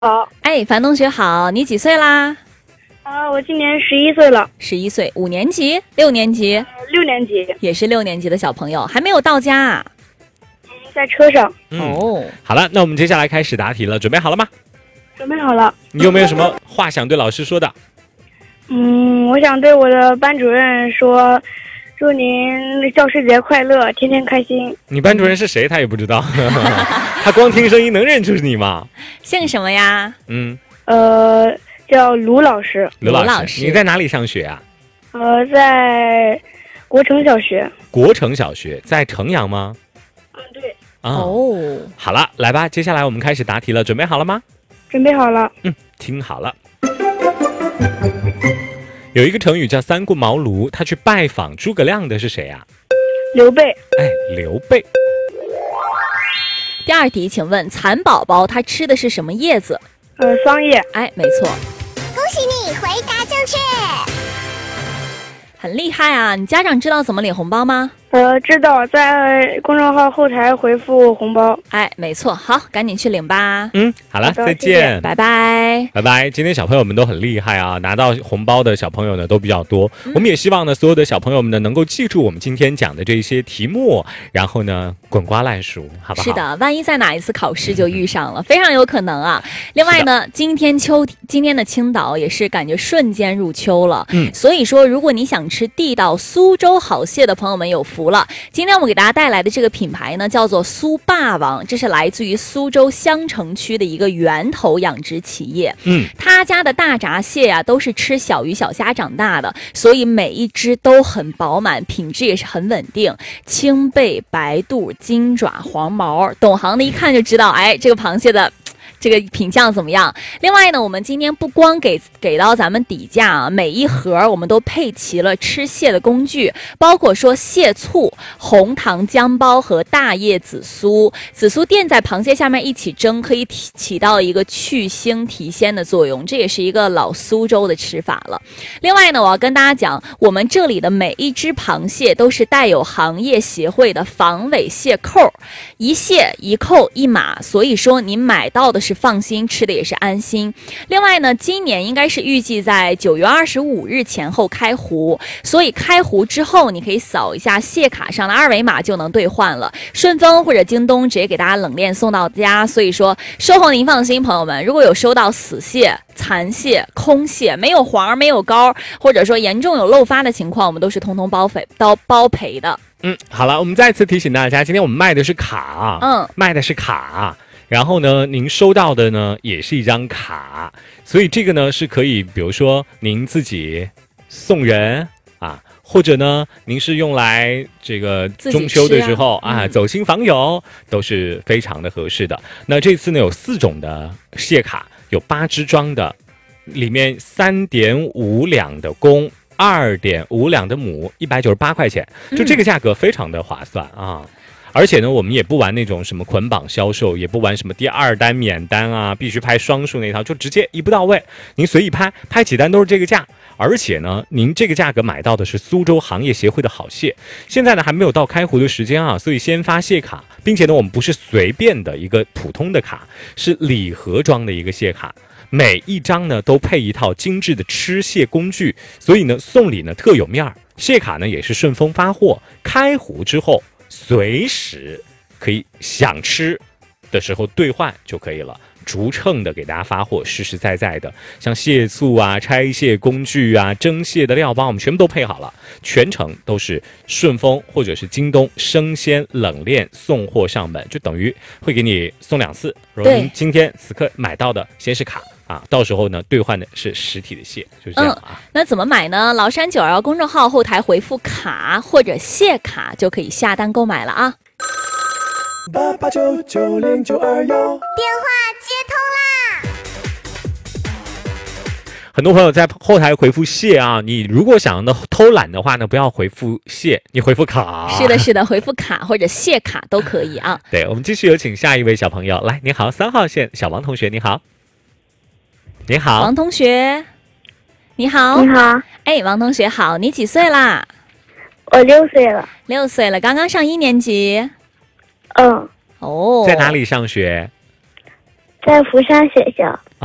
好， 哎，樊同学好，你几岁啦？ 我今年11岁了。 11岁，5年级、6年级 ？6年级。 也是6年级的小朋友，还没有到家啊？ 在车上。 哦， 好了，那我们接下来开始答题了，准备好了吗？ 准备好了。 你有没有什么话想对老师说的？ 我想对我的班主任说，祝您教师节快乐，天天开心。 你班主任是谁？他也不知道，他光听声音能认出你吗？ 姓什么呀？ 叫卢老师。 卢老师，你在哪里上学啊？ 在国城小学。 国城小学在城阳吗？ 对。 哦， 好了，来吧，接下来我们开始答题了，准备好了吗？ 准备好了。 听好了。有一个成语叫三顾茅庐，他去拜访诸葛亮的是谁啊？ 刘备。 哎，刘备。 第二题，请问蚕宝宝它吃的是什么叶子？ 桑叶。 哎，没错。 恭喜你回答正确。 很厉害啊！你家长知道怎么领红包吗？ 知道，在公众号后台回复红包。 哎，没错。好，赶紧去领吧。 好了，再见， 拜拜， 拜拜。今天小朋友们都很厉害啊，拿到红包的小朋友呢都比较多。我们也希望呢，所有的小朋友们呢能够记住我们今天讲的这些题目，然后呢滚瓜烂熟，好不好？ 是的，万一在哪一次考试就遇上了，非常有可能啊。另外呢，今天的青岛也是感觉瞬间入秋了，所以说如果你想吃地道苏州好蟹的朋友们有福了。今天我们给大家带来的这个品牌呢，叫做苏霸王，这是来自于苏州襄城区的一个源头养殖企业。他家的大闸蟹啊，都是吃小鱼小虾长大的，所以每一只都很饱满，品质也是很稳定，青背、白肚、金爪、黄毛，懂行的一看就知道，哎，这个螃蟹的这个品相怎么样？另外呢，我们今天不光给到咱们底价啊，每一盒我们都配齐了吃蟹的工具，包括说蟹醋、红糖姜包和大叶紫苏。紫苏垫在螃蟹下面一起蒸，可以起到一个去腥提鲜的作用，这也是一个老苏州的吃法了。另外呢，我要跟大家讲，我们这里的每一只螃蟹都是带有行业协会的防伪蟹扣，一蟹一扣一码，所以说您买到的是放心，吃的也是安心。另外呢，今年应该是预计在9月25日前后开湖，所以开湖之后你可以扫一下蟹卡上的2维码就能兑换了。顺丰或者京东直接给大家冷链送到家，所以说售后您放心，朋友们，如果有收到死蟹、残蟹、空蟹，没有黄没有膏，或者说严重有漏发的情况，我们都是通通包赔的。 好了，我们再次提醒大家，今天我们卖的是卡，卖的是卡。然后呢，您收到的呢也是一张卡，所以这个呢是可以，比如说您自己送人啊，或者呢您是用来这个中秋的时候走亲访友，都是非常的合适的。那这次呢有4种的蟹卡，有8只装的，里面3.5两的公，2.5两的母，198块钱，就这个价格非常的划算啊。而且呢，我们也不玩那种什么捆绑销售，也不玩什么第2单免单啊，必须拍双数那一套，就直接一步到位，您随意拍几单都是这个价。而且呢，您这个价格买到的是苏州行业协会的好蟹。现在呢还没有到开湖的时间啊，所以先发蟹卡，并且呢我们不是随便的一个普通的卡，是礼盒装的一个蟹卡。每一张呢都配一套精致的吃蟹工具，所以呢送礼呢特有面儿。蟹卡呢也是顺丰发货，开湖之后随时可以想吃的时候兑换就可以了，逐称的给大家发货，实实在在的，像蟹醋啊、拆蟹工具啊、蒸蟹的料包，我们全部都配好了，全程都是顺丰或者是京东生鲜冷链送货上门，就等于会给你送2次。如果您今天此刻买到的先是卡啊，到时候呢兑换的是实体的蟹，就是这样啊。 那怎么买呢？崂山921公众号后台回复卡或者蟹卡就可以下单购买了啊。 88990921，电话接通啦！ 很多朋友在后台回复蟹啊，你如果想要偷懒的话呢，不要回复蟹，你回复卡。 是的，回复卡或者蟹卡都可以啊。 对，我们继续有请下一位小朋友来，你好，3号线小王同学，你好。你好， 王同学，你好。 你好。 哎，王同学好，你几岁啦？ 我6岁了。 6岁了，刚刚上1年级。 哦， 在哪里上学？ 在福山学校。